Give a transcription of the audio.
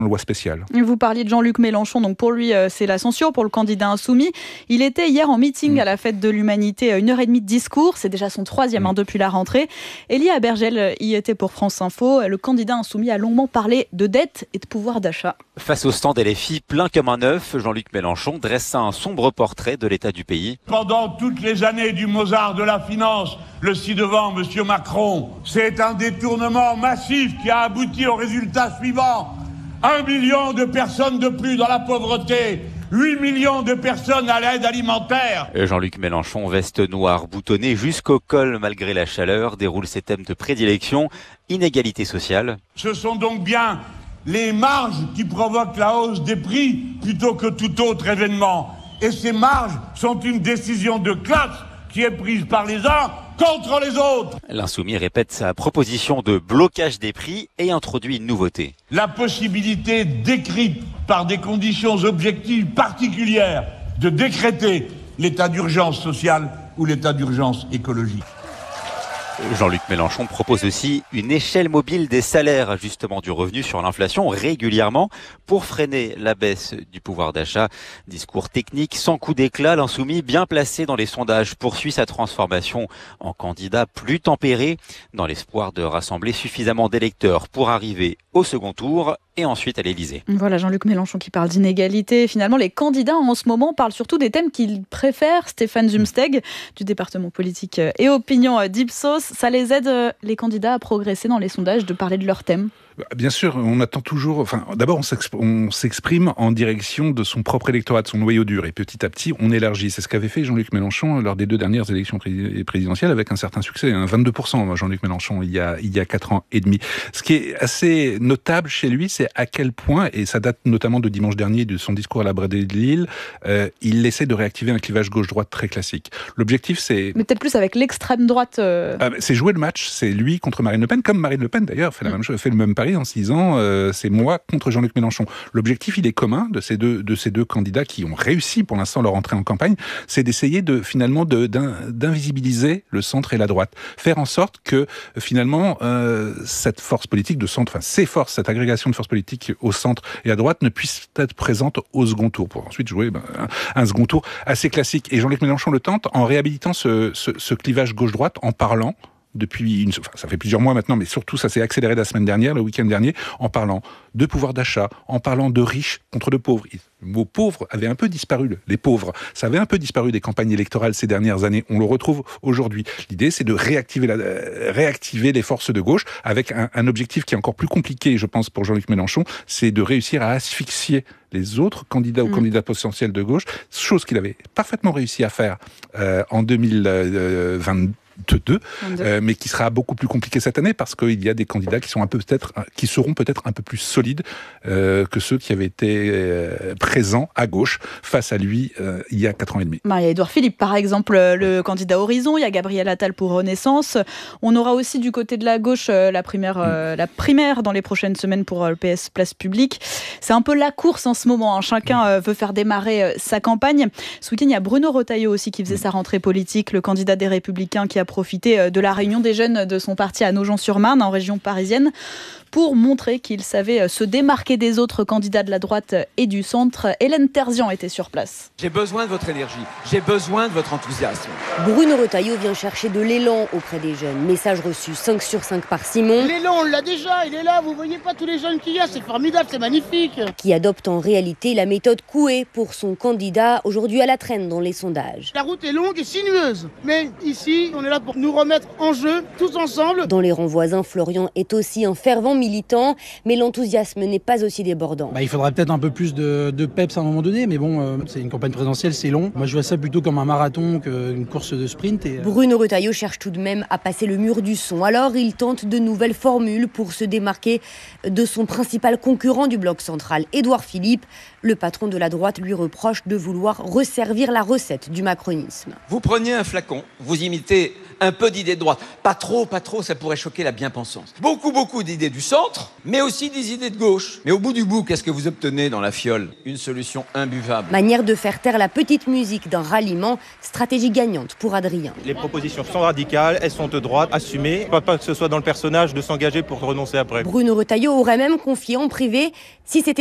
loi spéciale. Vous parliez de Jean-Luc Mélenchon, donc pour lui, c'est la censure pour le candidat insoumis. Il était hier en meeting à la Fête de l'Humanité, 1h30 de discours. C'est déjà son 3e depuis la rentrée. Élie Abergel y était pour France Info. Le candidat insoumis a longuement parlé de dette et de pouvoir d'achat. Face au stand LFI plein comme un œuf, Jean-Luc Mélenchon dressa un sombre portrait de l'état du pays. Pendant toutes les années du Mozart de la finance, le ci-devant, M. Macron, c'est un détournement massif qui a abouti au résultat suivant. 1 million de personnes de plus dans la pauvreté, 8 millions de personnes à l'aide alimentaire. Jean-Luc Mélenchon, veste noire boutonnée jusqu'au col malgré la chaleur, déroule ses thèmes de prédilection, inégalité sociale. Ce sont donc bien les marges qui provoquent la hausse des prix plutôt que tout autre événement. Et ces marges sont une décision de classe qui est prise par les uns contre les autres. L'insoumis répète sa proposition de blocage des prix et introduit une nouveauté. La possibilité décrite par des conditions objectives particulières de décréter l'état d'urgence sociale ou l'état d'urgence écologique. Jean-Luc Mélenchon propose aussi une échelle mobile des salaires, ajustement du revenu sur l'inflation régulièrement pour freiner la baisse du pouvoir d'achat. Discours technique sans coup d'éclat, l'insoumis bien placé dans les sondages poursuit sa transformation en candidat plus tempéré dans l'espoir de rassembler suffisamment d'électeurs pour arriver au second tour et ensuite à l'Élysée. Voilà Jean-Luc Mélenchon qui parle d'inégalité. Finalement, les candidats en ce moment parlent surtout des thèmes qu'ils préfèrent. Stéphane Zumsteg du département politique et opinion d'Ipsos. Ça les aide, les candidats, à progresser dans les sondages, de parler de leurs thèmes? Bien sûr, on attend toujours. D'abord, on s'exprime en direction de son propre électorat, de son noyau dur, et petit à petit, on élargit. C'est ce qu'avait fait Jean-Luc Mélenchon lors des 2 dernières élections présidentielles, avec un certain succès, 22%. Jean-Luc Mélenchon, il y a 4 ans et demi. Ce qui est assez notable chez lui, c'est à quel point, et ça date notamment de dimanche dernier, de son discours à la Bradée de Lille, il essaie de réactiver un clivage gauche-droite très classique. L'objectif, c'est... Mais peut-être plus avec l'extrême droite. C'est jouer le match. C'est lui contre Marine Le Pen, comme Marine Le Pen d'ailleurs fait la même chose, fait le même pari en se disant c'est moi contre Jean-Luc Mélenchon. L'objectif, il est commun de ces deux candidats qui ont réussi pour l'instant leur entrée en campagne, c'est d'essayer d'invisibiliser le centre et la droite, faire en sorte que finalement cette force politique de centre, cette agrégation de forces politiques au centre et à droite ne puisse être présente au second tour, pour ensuite jouer un second tour assez classique. Et Jean-Luc Mélenchon le tente en réhabilitant ce clivage gauche-droite, en parlant ça fait plusieurs mois maintenant, mais surtout ça s'est accéléré la semaine dernière, le week-end dernier, en parlant de pouvoir d'achat, en parlant de riches contre de pauvres. Le mot pauvre avait un peu disparu, les pauvres. Ça avait un peu disparu des campagnes électorales ces dernières années. On le retrouve aujourd'hui. L'idée, c'est de réactiver les forces de gauche avec un objectif qui est encore plus compliqué, je pense, pour Jean-Luc Mélenchon, c'est de réussir à asphyxier les autres candidats ou candidats potentiels de gauche, chose qu'il avait parfaitement réussi à faire en 2022. Mais qui sera beaucoup plus compliqué cette année parce qu'il y a des candidats qui seront peut-être un peu plus solides que ceux qui avaient été présents à gauche face à lui il y a 4 ans et demi. Marie-Édouard Philippe, par exemple, le candidat Horizon. Il y a Gabriel Attal pour Renaissance. On aura aussi du côté de la gauche la primaire dans les prochaines semaines pour le PS Place Publique. C'est un peu la course en ce moment. Chacun veut faire démarrer sa campagne. Ce week-end, il y a Bruno Retailleau aussi qui faisait sa rentrée politique, le candidat des Républicains qui a profité de la réunion des jeunes de son parti à Nogent-sur-Marne, en région parisienne, pour montrer qu'il savait se démarquer des autres candidats de la droite et du centre. Hélène Terzian était sur place. J'ai besoin de votre énergie, j'ai besoin de votre enthousiasme. Bruno Retailleau vient chercher de l'élan auprès des jeunes. Message reçu 5 sur 5 par Simon. L'élan, on l'a déjà, il est là, vous voyez pas tous les jeunes qu'il y a, c'est formidable, c'est magnifique. Qui adopte en réalité la méthode Coué pour son candidat, aujourd'hui à la traîne dans les sondages. La route est longue et sinueuse, mais ici, on est là pour nous remettre en jeu, tous ensemble. Dans les rangs voisins, Florian est aussi un fervent militant, mais l'enthousiasme n'est pas aussi débordant. Il faudrait peut-être un peu plus de peps à un moment donné, mais bon, c'est une campagne présidentielle, c'est long. Moi, je vois ça plutôt comme un marathon qu'une course de sprint. Bruno Retailleau cherche tout de même à passer le mur du son. Alors, il tente de nouvelles formules pour se démarquer de son principal concurrent du bloc central, Édouard Philippe. Le patron de la droite lui reproche de vouloir resservir la recette du macronisme. Vous prenez un flacon, vous imitez Un peu d'idées de droite. Pas trop, ça pourrait choquer la bien-pensance. Beaucoup d'idées du centre, mais aussi des idées de gauche. Mais au bout du bout, qu'est-ce que vous obtenez dans la fiole? Une solution imbuvable. Manière de faire taire la petite musique d'un ralliement, stratégie gagnante pour Adrien. Les propositions sont radicales, elles sont de droite, assumées. Pas que ce soit dans le personnage de s'engager pour renoncer après. Bruno Retailleau aurait même confié en privé si c'était